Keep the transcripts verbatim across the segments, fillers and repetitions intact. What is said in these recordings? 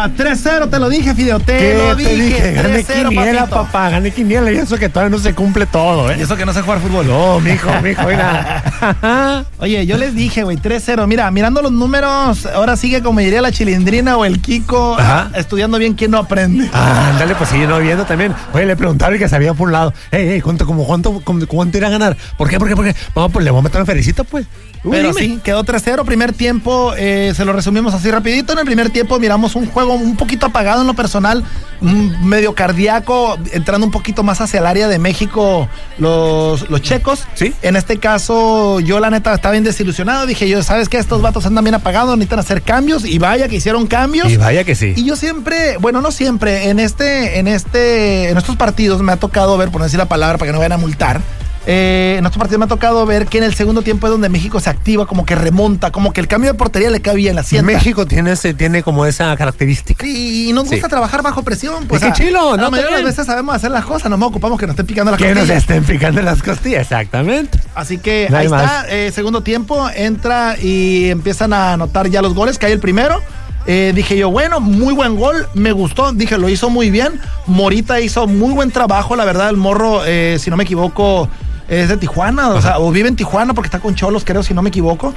papá. tres cero, te lo dije, Fideo. Te ¿Qué lo dije. te dije? Gané quiniela, papito. papá. Gané quiniela y eso que todavía no se cumple todo, ¿eh? Y eso que no sé jugar fútbol. No, mijo, mijo, mira. Oye, yo les dije, güey, tres cero. Mira, mirando los números, ahora sigue como diría la Chilindrina o el Kiko, Ajá. estudiando bien quién no aprende. Ah, ándale, pues sí, no viendo también. Oye, le preguntaba el que sabía por un lado. Ey, ey, ¿cuánto, como, cuánto, como, cuánto irá a ganar? ¿Por qué? ¿Por qué? ¿Por qué? Vamos, pues le vamos a meter una felicita, pues. Uy, Pero dime. sí, quedó tres cero. Primer tiempo, eh, se lo resumimos así rapidito. En el primer tiempo miramos un juego un poquito apagado en lo personal, un medio cardíaco, entrando un poquito más hacia el área de México los, los checos. Sí. En este caso, yo la neta estaba bien desilusionado. Dije yo, ¿sabes qué? Estos vatos andan bien apagados, necesitan hacer cambios. Y vaya que hicieron cambios. Y vaya que sí. Y yo siempre, bueno, no siempre, en este, en este, en estos partidos me ha tocado ver, por no decir la palabra para que no vayan a multar, eh, en estos partidos me ha tocado ver que en el segundo tiempo es donde México se activa, como que remonta, como que el cambio de portería le cae bien, la sienta. México tiene, ese, tiene como esa característica. Y, y nos gusta Sí. trabajar bajo presión, pues. Es que chilo, a, no la mayoría de también. las veces sabemos hacer las cosas, no nos ocupamos que nos estén picando las Que nos costillas. estén picando las costillas, exactamente. Así que No hay ahí más. está, eh, segundo tiempo, entra y empiezan a anotar ya los goles, cae el primero. Eh, dije yo, bueno, muy buen gol, me gustó, dije, lo hizo muy bien. Morita hizo muy buen trabajo, la verdad, el morro, eh, si no me equivoco, es de Tijuana, o sea, o vive en Tijuana porque está con Cholos, creo, si no me equivoco.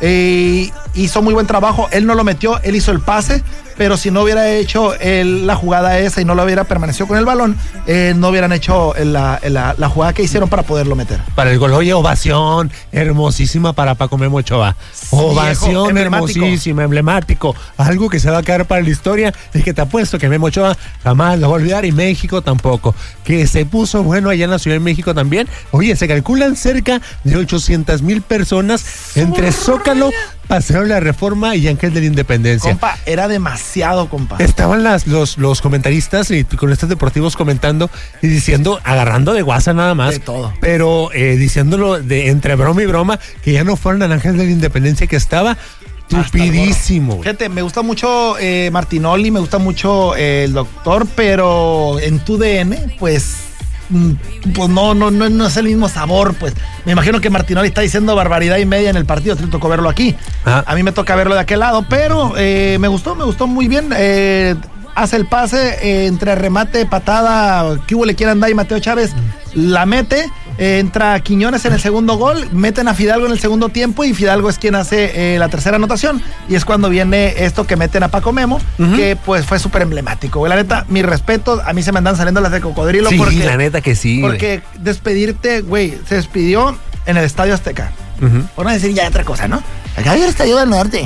Eh, hizo muy buen trabajo, él no lo metió, él hizo el pase, pero si no hubiera hecho el, la jugada esa y no lo hubiera permanecido con el balón, eh, no hubieran hecho la, la, la jugada que hicieron para poderlo meter. Para el gol, oye, ovación hermosísima para Paco Memo Ochoa. Ovación viejo, emblemático. hermosísima, emblemático. Algo que se va a quedar para la historia y que te apuesto que Memo Ochoa jamás lo va a olvidar y México tampoco. Que se puso bueno allá en la Ciudad de México también. Oye, se calculan cerca de ochocientas mil personas entre Zócalo, Paseo de la Reforma y Ángel de la Independencia. Compa, era demasiado, compa. Estaban las, los, los comentaristas y con estos deportivos comentando y diciendo, agarrando de guasa nada más. De todo. Pero eh, diciéndolo de entre broma y broma, que ya no fueron al Ángel de la Independencia, que estaba tupidísimo. güey. Fíjate, me gusta mucho eh, Martinoli, me gusta mucho eh, el doctor, pero en tu D N, pues, mm, pues no, no, no, no es el mismo sabor, pues. Me imagino que Martinoli está diciendo barbaridad y media en el partido, te tocó verlo aquí. Ah. A mí me toca verlo de aquel lado, pero eh, me gustó, me gustó muy bien. Eh, hace el pase eh, entre remate, patada, que hubo le quieran dar y Mateo Chávez la mete. Eh, entra Quiñones en el segundo gol, meten a Fidalgo en el segundo tiempo y Fidalgo es quien hace eh, la tercera anotación y es cuando viene esto que meten a Paco Memo, uh-huh. que pues fue súper emblemático. Güey. La neta, mis respetos, a mí se me andan saliendo las de cocodrilo. Sí, porque, la neta que sí. Porque güey. despedirte, güey, se despidió en el Estadio Azteca. Uh-huh. Por no decir ya otra cosa, ¿no? Acá había el Estadio del Norte.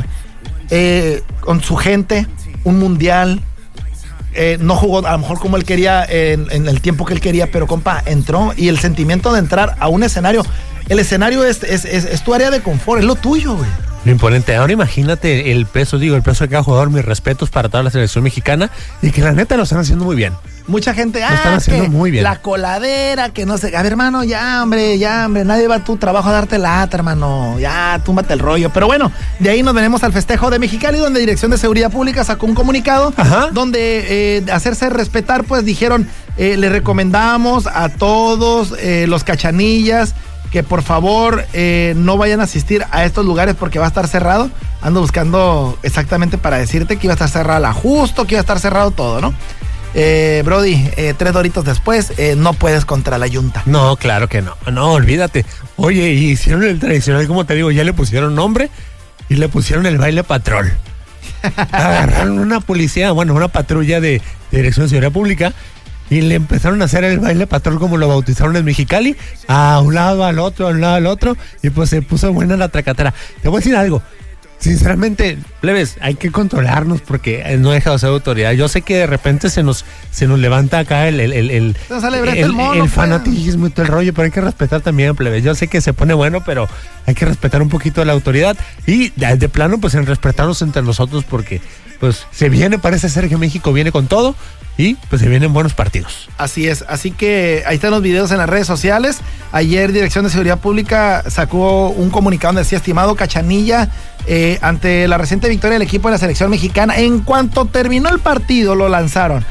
Eh, con su gente, un mundial. Eh, no jugó a lo mejor como él quería en, en el tiempo que él quería, pero compa, entró y el sentimiento de entrar a un escenario, el escenario es, es, es, es tu área de confort, es lo tuyo, güey. Lo imponente. Ahora imagínate el peso, digo, el peso de cada jugador, mis respetos para toda la selección mexicana y que la neta lo están haciendo muy bien. Mucha gente, lo ah, están haciendo que muy bien. La coladera, que no sé. A ver, hermano, ya, hombre, ya, hombre, nadie va a tu trabajo a darte lata, hermano. Ya, túmbate el rollo. Pero bueno, de ahí nos venimos al festejo de Mexicali, donde Dirección de Seguridad Pública sacó un comunicado, Ajá. donde eh, hacerse respetar, pues dijeron, eh, le recomendamos a todos eh, los cachanillas que por favor eh, no vayan a asistir a estos lugares porque va a estar cerrado. Ando buscando exactamente para decirte que iba a estar cerrado la Justo, que iba a estar cerrado todo, ¿no? Eh, Brody, eh, tres doritos después, eh, no puedes contra la yunta. No, claro que no. No, olvídate. Oye, y hicieron el tradicional, como te digo, ya le pusieron nombre y le pusieron el baile patrol. Agarraron una policía, bueno, una patrulla de, de Dirección de Seguridad Pública y le empezaron a hacer el baile patrol como lo bautizaron en Mexicali, a un lado, al otro, a un lado, al otro, y pues se puso buena la tracatera. Te voy a decir algo. Sinceramente, plebes, hay que controlarnos porque no deja de ser autoridad. Yo sé que de repente se nos se nos levanta acá el el, el, el, el, el, mono, el fanatismo y todo el rollo, pero hay que respetar también, plebes. Yo sé que se pone bueno, pero hay que respetar un poquito la autoridad y de, de plano, pues en respetarnos entre nosotros porque pues se viene, parece ser que México viene con todo y pues se vienen buenos partidos. Así es, así que ahí están los videos en las redes sociales. Ayer Dirección de Seguridad Pública sacó un comunicado donde decía, estimado Cachanilla, eh, ante la reciente victoria del equipo de la selección mexicana, en cuanto terminó el partido lo lanzaron.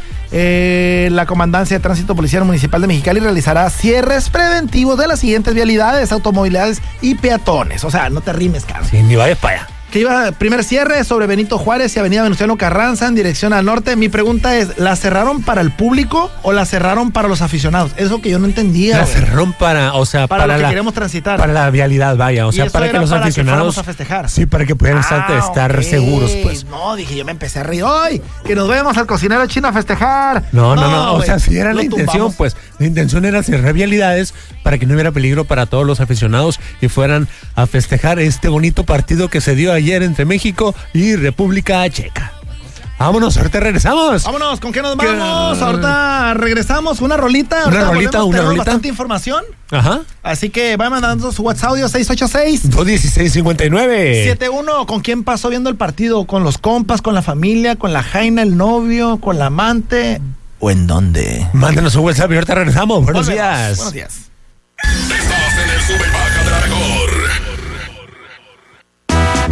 Eh, la Comandancia de Tránsito Policial Municipal de Mexicali realizará cierres preventivos de las siguientes vialidades, automovilidades y peatones. O sea, no te rimes, cabrón. Sí, ni vayas para allá. que iba primer cierre sobre Benito Juárez y Avenida Venustiano Carranza en dirección al norte. Mi pregunta es, ¿la cerraron para el público o la cerraron para los aficionados? Eso que yo no entendía. La güey. cerraron para, o sea, Para, para lo que la, queremos transitar. para la vialidad, vaya, o sea, para que los para aficionados que a festejar. Sí, para que pudieran estar, Ah, estar ok. seguros, pues. No, dije, yo me empecé a reír. ¡Ay! Que nos vemos al cocinero chino a festejar. No, no, no, o güey, sea, si era la lo intención, tumbamos. pues, la intención era cerrar vialidades para que no hubiera peligro para todos los aficionados y fueran a festejar este bonito partido que se dio ayer entre México y República Checa. Vámonos, ahorita regresamos. Vámonos, ¿con qué nos ¿Qué? vamos? Ahorita regresamos, una rolita. Una ahorita rolita, volvemos, una tenemos rolita. bastante información. Ajá. Así que vayan mandando su WhatsApp audio seis ocho seis dos dieciséis cincuenta y nueve. siete uno. ¿Con quién pasó viendo el partido? ¿Con los compas, con la familia, con la jaina, el novio, con la amante? ¿O en dónde? Mándenos un WhatsApp y ahorita regresamos. Buenos Volvemos. días. Buenos días.